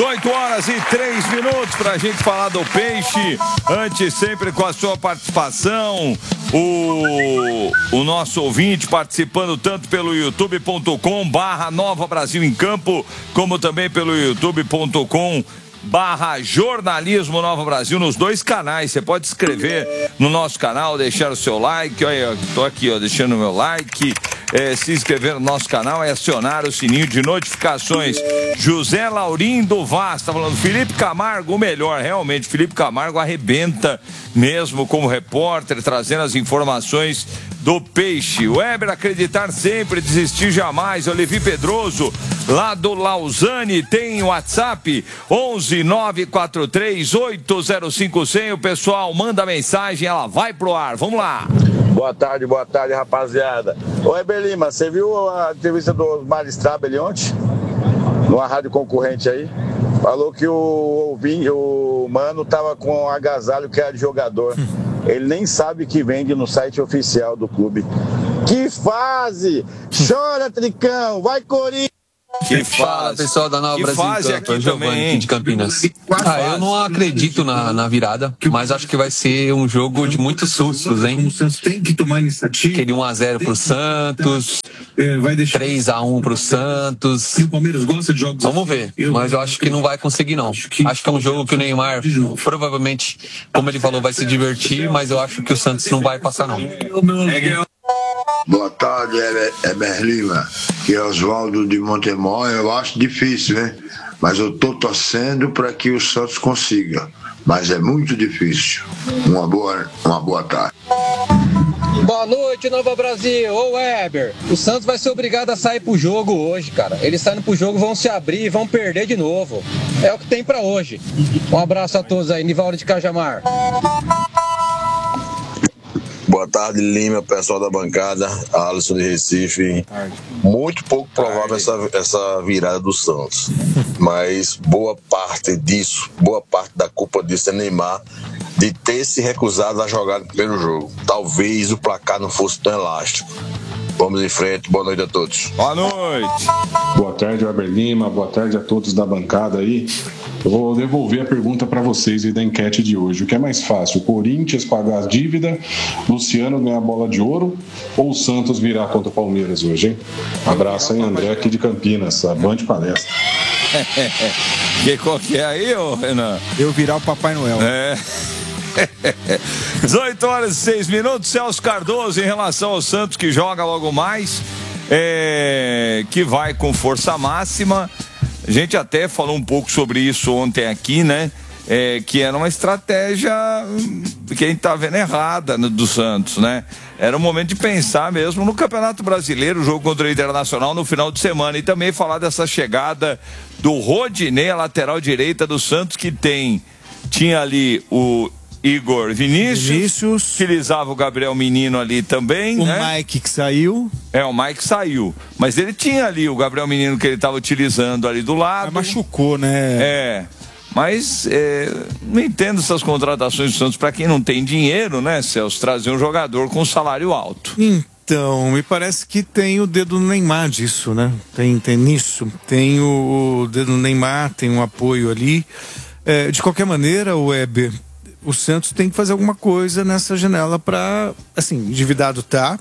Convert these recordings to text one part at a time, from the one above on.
8h03 para a gente falar do peixe. Antes, sempre com a sua participação, o nosso ouvinte participando tanto pelo youtube.com/Nova Brasil em Campo, como também pelo youtube.com/Jornalismo Nova Brasil, nos dois canais. Você pode inscrever no nosso canal, deixar o seu like. Olha, tô aqui, ó, deixando o meu like. Se inscrever no nosso canal é acionar o sininho de notificações. José Laurindo Vaz tá falando, Felipe Camargo, o melhor, realmente, Felipe Camargo arrebenta mesmo como repórter, trazendo as informações do peixe. Weber, acreditar sempre, desistir jamais. Olevi Pedroso, lá do Lausanne, tem WhatsApp 11-943-805-100. O pessoal manda mensagem, ela vai pro ar. Vamos lá. Boa tarde, rapaziada. Ô, Weber Lima, você viu a entrevista do Mário Strabel ontem? Numa rádio concorrente aí? Falou que o Mano tava com um agasalho que era de jogador. Ele nem sabe que vende no site oficial do clube. Que fase! Chora, Tricão! Vai, Corinthians! Que fala, pessoal da Nova Brasil em Campo, Giovanni aqui de Campinas. Eu não acredito na virada, mas acho que vai ser um jogo de muitos sustos, hein? O Santos tem que tomar iniciativa. Aquele 1-0 pro Santos, 3-1 pro Santos. O Palmeiras gosta de jogos. Vamos ver, mas eu acho que não vai conseguir, não. Acho que é um jogo que o Neymar provavelmente, como ele falou, vai se divertir, mas eu acho que o Santos não vai passar, não. Boa tarde, Weber Lima, que é Oswaldo de Montemor. Eu acho difícil, né? Mas eu estou torcendo para que o Santos consiga. Mas é muito difícil. Uma boa tarde. Boa noite, Nova Brasil. Ô, Weber, o Santos vai ser obrigado a sair pro jogo hoje, cara. Eles saindo pro jogo vão se abrir e vão perder de novo. É o que tem pra hoje. Um abraço a todos aí, Nivaldo de Cajamar. Boa tarde, Lima, pessoal da bancada, Alisson de Recife. Muito pouco provável essa virada do Santos, mas boa parte da culpa disso é Neymar, de ter se recusado a jogar no primeiro jogo. Talvez o placar não fosse tão elástico. Vamos em frente, boa noite a todos. Boa noite. Boa tarde, Weber Lima, boa tarde a todos da bancada aí. Eu vou devolver a pergunta para vocês aí da enquete de hoje. O que é mais fácil, o Corinthians pagar a dívida, Luciano ganhar a bola de ouro ou o Santos virar contra o Palmeiras hoje, hein? Abraço aí, André, aqui de Campinas, a Band Palestra. Qual que é aí, ô Renan? Eu virar o Papai Noel. 18h06. Celso Cardoso, em relação ao Santos, que joga logo mais, que vai com força máxima. A gente até falou um pouco sobre isso ontem aqui, né? Que era uma estratégia que a gente tá vendo errada do Santos, né? Era o momento de pensar mesmo no Campeonato Brasileiro, o jogo contra o Internacional no final de semana, e também falar dessa chegada do Rodinei, a lateral direita do Santos, que tinha ali o Igor Vinícius, utilizava o Gabriel Menino ali também, o né? Mike que saiu. O Mike saiu, mas ele tinha ali o Gabriel Menino que ele estava utilizando ali do lado. Mas machucou, né? Mas não entendo essas contratações do Santos para quem não tem dinheiro, né, Celso? Trazer um jogador com salário alto. Então, me parece que tem o dedo no Neymar disso, né? Tem nisso. Tem o dedo no Neymar, tem um apoio ali. De qualquer maneira, o Weber, o Santos tem que fazer alguma coisa nessa janela para, assim, endividado tá,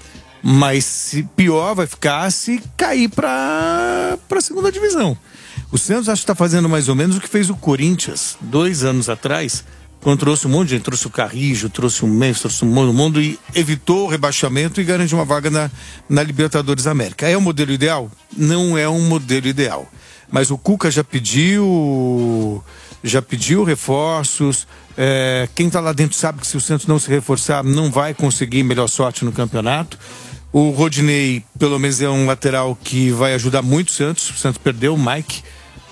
mas pior vai ficar se cair para a segunda divisão. O Santos acho que está fazendo mais ou menos o que fez o Corinthians 2 anos atrás, quando trouxe um monte de gente, trouxe o Carrijo, trouxe o Memphis, trouxe um mundo e evitou o rebaixamento e garantiu uma vaga na Libertadores América. É o modelo ideal? Não é um modelo ideal. Mas o Cuca já pediu reforços. Quem está lá dentro sabe que se o Santos não se reforçar, não vai conseguir melhor sorte no campeonato. O Rodinei, pelo menos, é um lateral que vai ajudar muito o Santos. O Santos perdeu o Mike.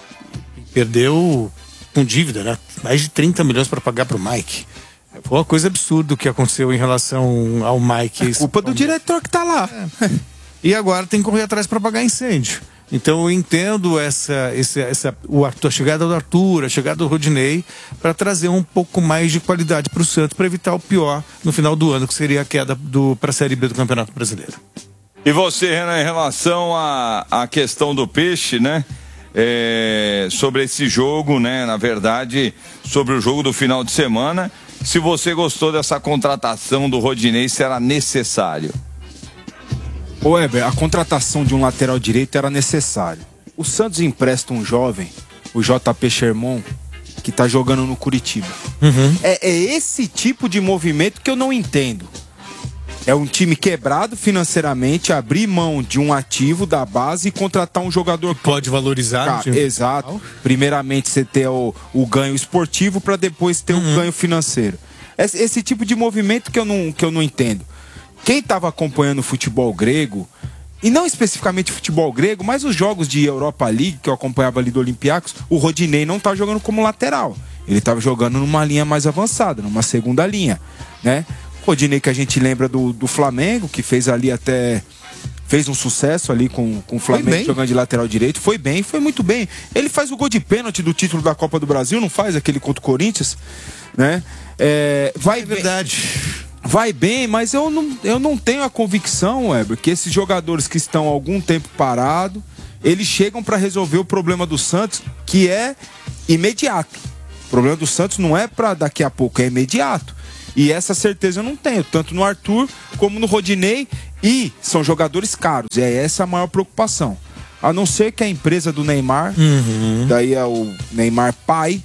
Perdeu com dívida, né? Mais de 30 milhões para pagar para o Mike. Foi uma coisa absurda o que aconteceu em relação ao Mike. Culpa do diretor que tá lá. E agora tem que correr atrás para pagar incêndio. Então eu entendo a chegada do Arthur, a chegada do Rodinei, para trazer um pouco mais de qualidade para o Santos, para evitar o pior no final do ano, que seria a queda para a Série B do Campeonato Brasileiro. E você, Renan, em relação à questão do peixe, né? sobre esse jogo, né? Na verdade, sobre o jogo do final de semana. Se você gostou dessa contratação do Rodinei, se era necessário. Ô Weber, a contratação de um lateral direito era necessária. O Santos empresta um jovem, o JP Sherman, que tá jogando no Curitiba. É esse tipo de movimento que eu não entendo. É um time quebrado financeiramente, abrir mão de um ativo da base e contratar um jogador que pode valorizar. Cara, exato. Primeiramente você ter o ganho esportivo para depois ter o ganho financeiro. Esse tipo de movimento que eu não entendo. Quem estava acompanhando o futebol grego, e não especificamente futebol grego, mas os jogos de Europa League, que eu acompanhava ali do Olympiacos, o Rodinei não tá jogando como lateral. Ele estava jogando numa linha mais avançada, numa segunda linha, né? Rodinei que a gente lembra do Flamengo, que fez ali fez um sucesso ali com o Flamengo jogando de lateral direito. Foi muito bem. Ele faz o gol de pênalti do título da Copa do Brasil, não faz aquele contra o Corinthians, né? Verdade. Vai bem, mas eu não tenho a convicção, Weber, que esses jogadores que estão há algum tempo parados, eles chegam para resolver o problema do Santos, que é imediato. O problema do Santos não é para daqui a pouco, é imediato. E essa certeza eu não tenho, tanto no Arthur como no Rodinei, e são jogadores caros, e é essa a maior preocupação. A não ser que a empresa do Neymar, daí é o Neymar pai,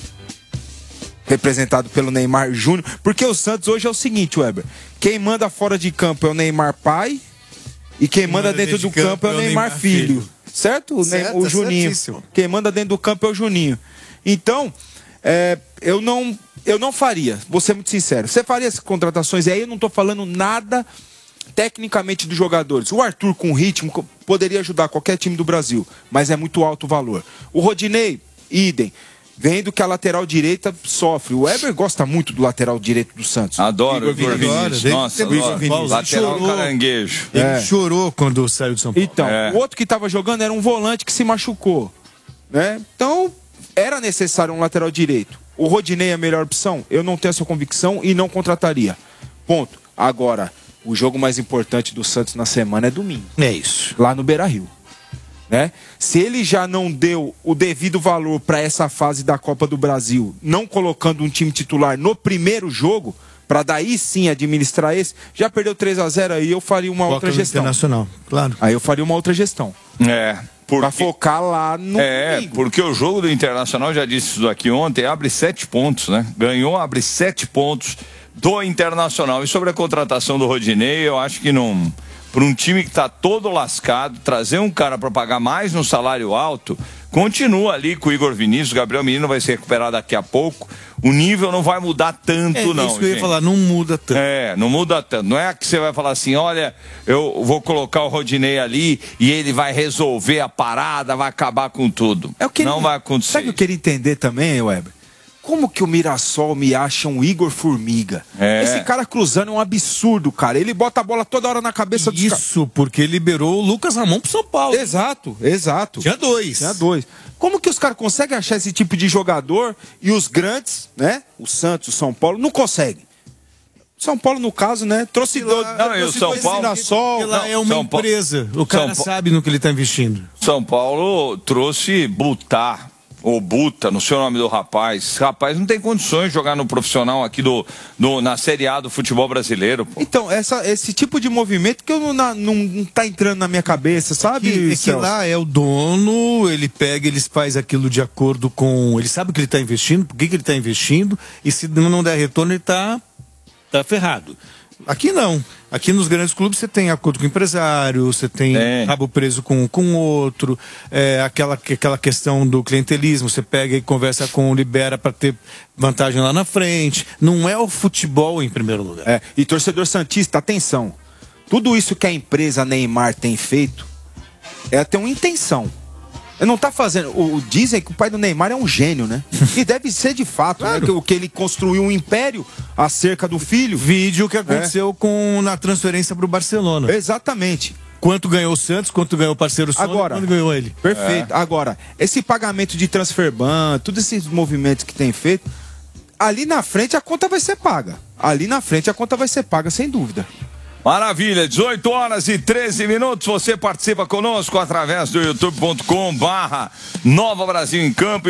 representado pelo Neymar Júnior, porque o Santos hoje é o seguinte, Weber, quem manda fora de campo é o Neymar pai, e quem manda dentro do campo é o Neymar filho. Certo? O Juninho. Certíssimo. Quem manda dentro do campo é o Juninho. Então, eu não faria, vou ser muito sincero. Você faria essas contratações, e aí eu não estou falando nada tecnicamente dos jogadores. O Arthur com ritmo poderia ajudar qualquer time do Brasil, mas é muito alto o valor. O Rodinei, idem. Vendo que a lateral direita sofre. O Weber gosta muito do lateral direito do Santos. Adoro o Igor Vinícius. Nossa, adoro. Lateral caranguejo. Ele chorou quando saiu de São Paulo. Então, o outro que estava jogando era um volante que se machucou, né? Então, era necessário um lateral direito. O Rodinei é a melhor opção? Eu não tenho essa convicção e não contrataria. Ponto. Agora, o jogo mais importante do Santos na semana é domingo. É isso. Lá no Beira-Rio. Né? Se ele já não deu o devido valor para essa fase da Copa do Brasil, não colocando um time titular no primeiro jogo, para daí sim administrar esse, já perdeu 3-0 aí, eu faria uma outra gestão. Internacional, claro. Aí eu faria uma outra gestão. Pra focar lá no domingo. Porque o jogo do Internacional, já disse isso aqui ontem, abre 7 pontos, né? Ganhou, abre 7 pontos do Internacional. E sobre a contratação do Rodinei, eu acho que não... Para um time que está todo lascado, trazer um cara para pagar mais no salário alto, continua ali com o Igor Vinícius, o Gabriel Menino vai se recuperar daqui a pouco, o nível não vai mudar tanto, não. Isso que eu ia falar, não muda tanto. Não muda tanto. Não é que você vai falar assim, olha, eu vou colocar o Rodinei ali e ele vai resolver a parada, vai acabar com tudo. Não vai acontecer. Sabe o que eu queria entender também, Weber? Como que o Mirassol me acha um Igor Formiga? Esse cara cruzando é um absurdo, cara. Ele bota a bola toda hora na cabeça dos caras. Isso, porque liberou o Lucas Ramon pro São Paulo. Exato. Tinha dois. Como que os caras conseguem achar esse tipo de jogador e os grandes, né? O Santos, o São Paulo, não conseguem. São Paulo, no caso, né? Trouxe dois. O São Paulo. Mirassol, lá é uma empresa. O cara sabe no que ele tá investindo. São Paulo trouxe Butar. Ou Buta, não sei o nome do rapaz. Rapaz, não tem condições de jogar no profissional aqui na Série A do futebol brasileiro. Pô. Então, esse tipo de movimento que eu não tá entrando na minha cabeça, sabe? É que lá é o dono, ele pega, ele faz aquilo de acordo com... Ele sabe o que ele tá investindo, por que ele tá investindo, e se não der retorno, ele tá ferrado. Aqui não. Aqui nos grandes clubes você tem acordo com o empresário, você tem rabo preso com o outro, aquela questão do clientelismo, você pega e conversa com o Libera para ter vantagem lá na frente. Não é o futebol em primeiro lugar. E torcedor santista, atenção. Tudo isso que a empresa Neymar tem feito é ter uma intenção. Ele não tá fazendo. Dizem que o pai do Neymar é um gênio, né? E deve ser de fato, claro. Né? Que ele construiu um império acerca do filho. Vídeo que aconteceu na transferência pro Barcelona. Exatamente. Quanto ganhou o Santos, quanto ganhou o parceiro Sony, quanto ganhou ele. Perfeito. Agora, esse pagamento de transfer ban, todos esses movimentos que tem feito, ali na frente a conta vai ser paga. Ali na frente a conta vai ser paga, sem dúvida. Maravilha, 18 horas e 13 minutos, você participa conosco através do youtube.com/Nova Brasil em Campo,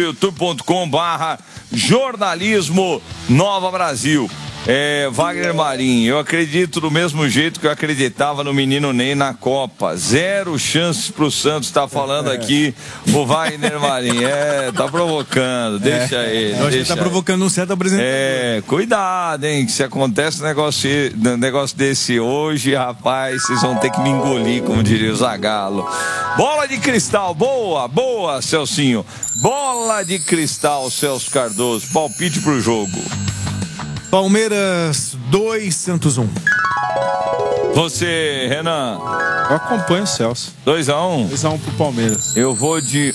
youtube.com/Jornalismo Nova Brasil. Wagner Marinho, eu acredito do mesmo jeito que eu acreditava no menino Ney na Copa. 0 chances pro Santos, tá falando aqui o Wagner Marinho. Tá provocando, deixa ele. Eu acho que tá provocando um certo apresentador. Cuidado, hein, que se acontece um negócio desse hoje, rapaz, vocês vão ter que me engolir, como diria o Zagallo. Bola de cristal, boa, Celcinho. Bola de cristal, Celso Cardoso. Palpite pro jogo. Palmeiras 2, Santos 1. Você, Renan? Eu acompanho o Celso. 2-1? 2-1 pro Palmeiras. Eu vou de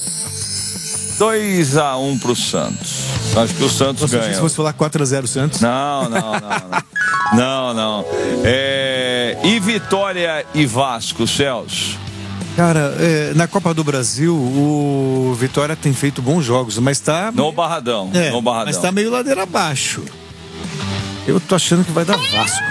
2-1 pro Santos. Acho que o Santos ganha. Se você falar 4-0 Santos. Não. Não. E Vitória e Vasco, Celso? Cara, na Copa do Brasil, o Vitória tem feito bons jogos, mas tá... No Barradão. Mas tá meio ladeira abaixo. Eu tô achando que vai dar Vasco.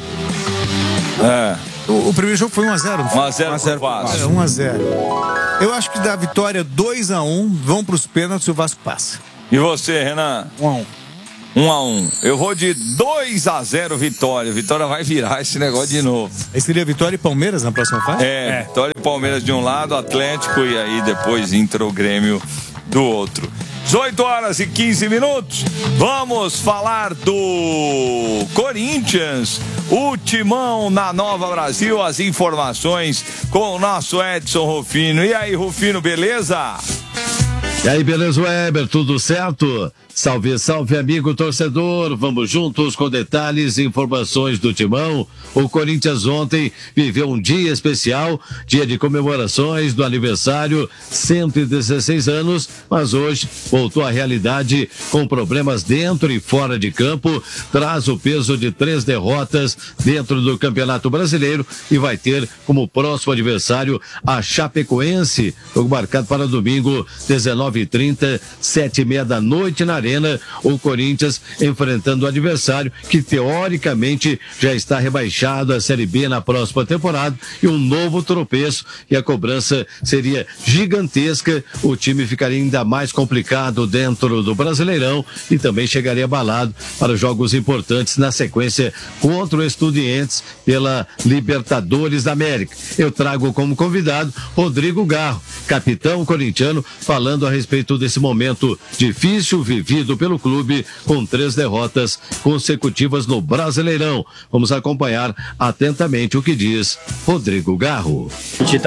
O primeiro jogo foi 1-0. 1-0 pro Vasco. 1-0. Eu acho que dá vitória 2-1, vão pros pênaltis e o Vasco passa. E você, Renan? 1-1. 1-1. Eu vou de 2-0 Vitória. Vitória vai virar esse negócio de novo. Aí seria Vitória e Palmeiras na próxima fase? Vitória e Palmeiras de um lado, Atlético e aí depois Inter ou Grêmio do outro. 18 horas e 15 minutos. Vamos falar do Corinthians, o Timão na Nova Brasil. As informações com o nosso Edson Rufino. E aí, Rufino, beleza? E aí, beleza, Weber? Tudo certo? Salve, salve, amigo torcedor. Vamos juntos com detalhes e informações do Timão. O Corinthians ontem viveu um dia especial, dia de comemorações do aniversário, 116 anos, mas hoje voltou à realidade com problemas dentro e fora de campo, traz o peso de 3 derrotas dentro do Campeonato Brasileiro e vai ter como próximo adversário a Chapecoense, jogo marcado para domingo, 19h30, 7h30 da noite na Arena, o Corinthians enfrentando o adversário que teoricamente já está rebaixado à Série B na próxima temporada e um novo tropeço e a cobrança seria gigantesca, o time ficaria ainda mais complicado dentro do Brasileirão e também chegaria abalado para jogos importantes na sequência contra o Estudiantes pela Libertadores da América. Eu trago como convidado Rodrigo Garro, capitão corintiano, falando a respeito desse momento difícil vivido pelo clube com 3 derrotas consecutivas no Brasileirão. Vamos acompanhar atentamente o que diz Rodrigo Garro. A gente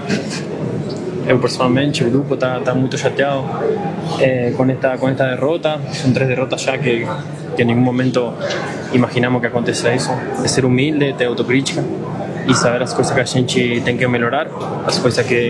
eu personalmente, o grupo está muito chateado com esta derrota. São 3 derrotas já que em nenhum momento imaginamos que aconteça isso. É ser humilde, ter autocrítica e saber as coisas que a gente tem que melhorar, as coisas que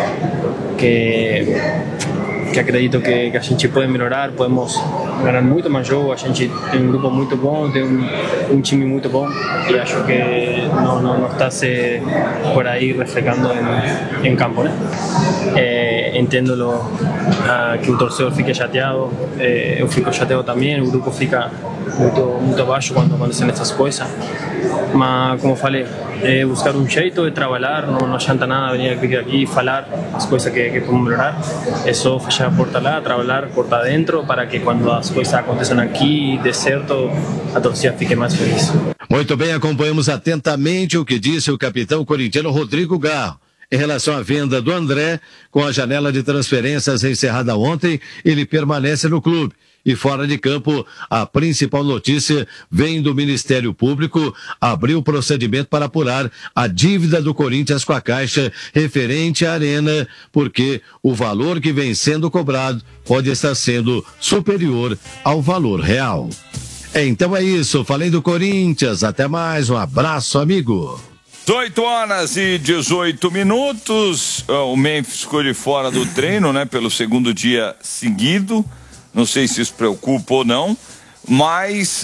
acredito que a gente pode melhorar, podemos ganhar muito mais jogo. A gente tem um grupo muito bom, tem um time muito bom e acho que não está se por aí reflejando em campo, né? Entendo que o torcedor fique chateado, eu fico chateado também, o grupo fica muito baixo quando acontecem essas coisas, mas como falei, buscar um jeito de trabalhar, não adianta nada vir aqui e falar as coisas que podemos melhorar, é só fechar a porta lá, trabalhar porta dentro para que quando as coisas aconteçam aqui dê certo, a torcida fique mais feliz. Muito bem, acompanhamos atentamente o que disse o capitão corintiano Rodrigo Garro. Em relação à venda do André, com a janela de transferências encerrada ontem, ele permanece no clube. E fora de campo, a principal notícia vem do Ministério Público, abriu o procedimento para apurar a dívida do Corinthians com a Caixa referente à Arena, porque o valor que vem sendo cobrado pode estar sendo superior ao valor real. Então é isso, falei do Corinthians, até mais, um abraço, amigo. 18 horas e 18 minutos, o Memphis ficou de fora do treino, né, pelo segundo dia seguido. Não sei se isso preocupa ou não, mas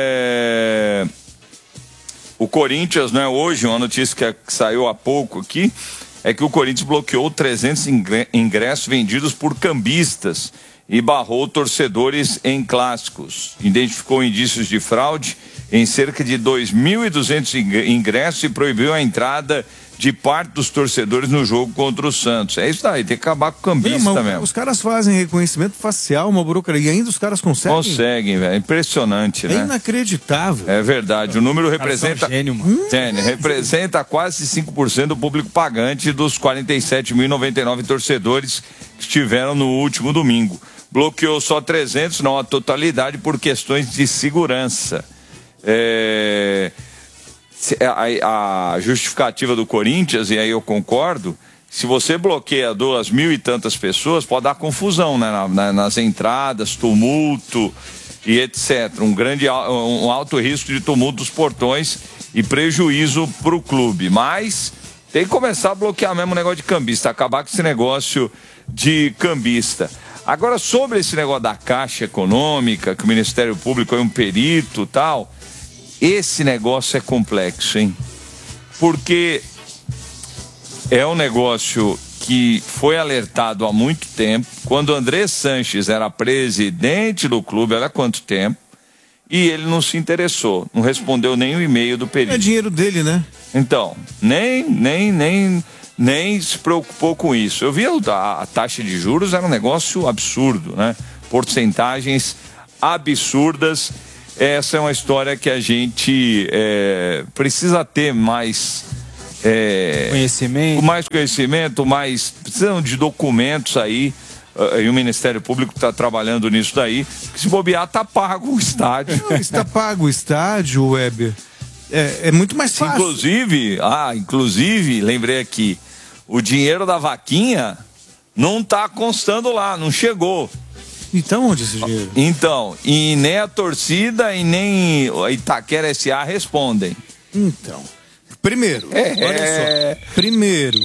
o Corinthians, né, hoje, uma notícia que saiu há pouco aqui, é que o Corinthians bloqueou 300 ingressos vendidos por cambistas e barrou torcedores em clássicos. Identificou indícios de fraude em cerca de 2.200 ingressos e proibiu a entrada de parte dos torcedores no jogo contra o Santos. É isso aí, tem que acabar com o cambista mesmo. Os caras fazem reconhecimento facial, uma burocracia, e ainda os caras conseguem. Conseguem, velho. Impressionante, né? É inacreditável. É verdade. O número representa. Gênio, representa quase 5% do público pagante dos 47.099 torcedores que estiveram no último domingo. Bloqueou só 300, não a totalidade, por questões de segurança. A justificativa do Corinthians, e aí eu concordo, se você bloqueia 2.000 e tantas pessoas, pode dar confusão, né? Nas entradas, tumulto e etc. Um alto risco de tumulto dos portões e prejuízo para o clube. Mas tem que começar a bloquear mesmo o negócio de cambista, acabar com esse negócio de cambista. Agora, sobre esse negócio da Caixa Econômica, que o Ministério Público é um perito e tal, esse negócio é complexo, hein? Porque é um negócio que foi alertado há muito tempo, quando André Sanches era presidente do clube, olha quanto tempo, e ele não se interessou, não respondeu nem o e-mail do perito. É dinheiro dele, né? Então, nem se preocupou com isso. Eu vi a taxa de juros, era um negócio absurdo, né? Porcentagens absurdas. Essa é uma história que a gente precisa ter mais conhecimento, precisam de documentos aí, e o Ministério Público está trabalhando nisso daí, que se bobear, está pago o estádio. Não, está pago o estádio, Weber. É muito mais fácil. Inclusive, lembrei aqui, o dinheiro da vaquinha não está constando lá, não chegou. Então, onde esse dinheiro? Então, e nem a torcida e nem a Itaquera S.A. respondem. Então, primeiro, olha só. Primeiro,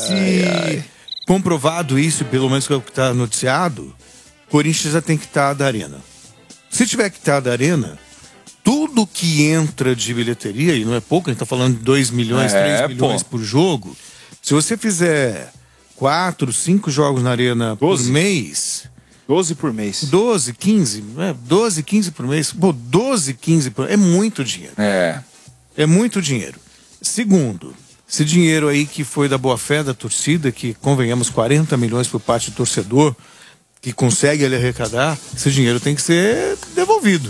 se comprovado isso, pelo menos que é o que está noticiado, Corinthians já tem que estar da Arena. Se tiver que estar da Arena, tudo que entra de bilheteria, e não é pouco, a gente está falando de 2 milhões, 3 milhões por jogo, se você fizer 4, 5 jogos na Arena 12 por mês... 12 por mês. 12, 15, 12, 15 por mês. Pô, 12, 15 por mês. É muito dinheiro. É muito dinheiro. Segundo, esse dinheiro aí que foi da boa-fé da torcida, que convenhamos 40 milhões por parte do torcedor, que consegue ele arrecadar, esse dinheiro tem que ser devolvido.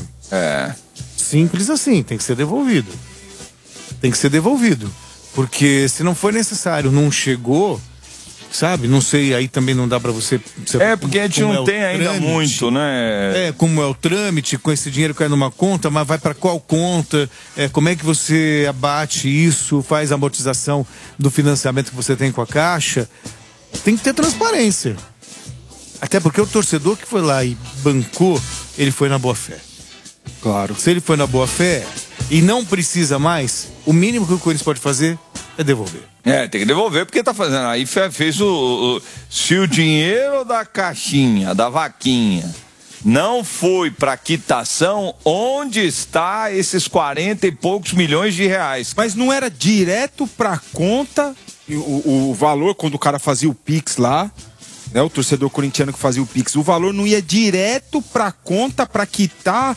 Simples assim, tem que ser devolvido. Tem que ser devolvido. Porque se não for necessário, não chegou... Sabe? Não sei, aí também não dá pra você... porque a gente não tem ainda muito, né? Como é o trâmite, com esse dinheiro cai numa conta, mas vai pra qual conta? Como é que você abate isso, faz a amortização do financiamento que você tem com a Caixa? Tem que ter transparência. Até porque o torcedor que foi lá e bancou, ele foi na boa-fé. Claro. Se ele foi na boa-fé e não precisa mais, o mínimo que o Corinthians pode fazer é devolver. Tem que devolver, porque tá fazendo. Aí fez se o dinheiro da caixinha, da vaquinha, não foi para quitação, onde está esses 40 e poucos milhões de reais? Mas não era direto pra conta, o valor, quando o cara fazia o Pix lá, né, o torcedor corintiano que fazia o Pix, o valor não ia direto pra conta pra quitar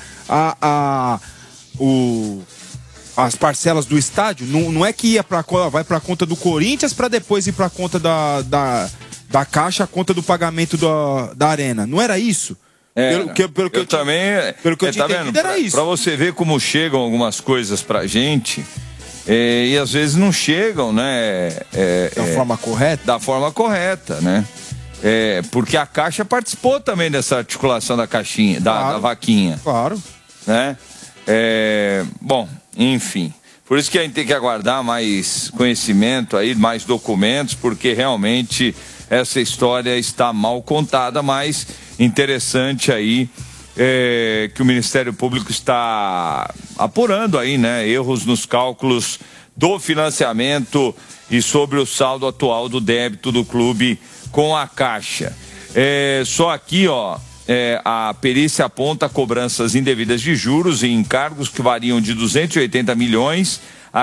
as parcelas do estádio? Não é que vai pra conta do Corinthians pra depois ir pra conta da Caixa, a conta do pagamento da Arena. Não era isso? Pelo que eu tinha entendido, era isso. Pra você ver como chegam algumas coisas pra gente, e às vezes não chegam, né? Da forma correta? Da forma correta, né? Porque a Caixa participou também dessa articulação da caixinha, da vaquinha. Claro. Né? Bom, enfim, por isso que a gente tem que aguardar mais conhecimento aí, mais documentos, porque realmente essa história está mal contada, mas interessante aí que o Ministério Público está apurando aí, né, erros nos cálculos do financiamento e sobre o saldo atual do débito do clube com a Caixa. Só aqui, a perícia aponta cobranças indevidas de juros e encargos que variam de 280 milhões a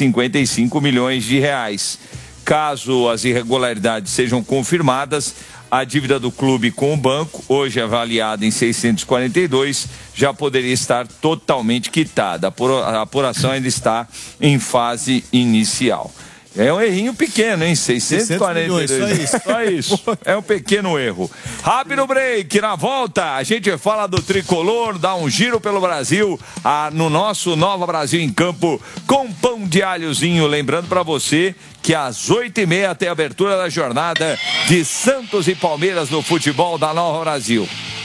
455 milhões de reais. Caso as irregularidades sejam confirmadas, a dívida do clube com o banco, hoje avaliada em 642, já poderia estar totalmente quitada. A apuração ainda está em fase inicial. É um errinho pequeno, hein? 642. Só isso. É um pequeno erro. Rápido break. Na volta, a gente fala do tricolor, dá um giro pelo Brasil, no nosso Nova Brasil em Campo, com pão de alhozinho. Lembrando para você que às 8h30 tem a abertura da jornada de Santos e Palmeiras no futebol da Nova Brasil.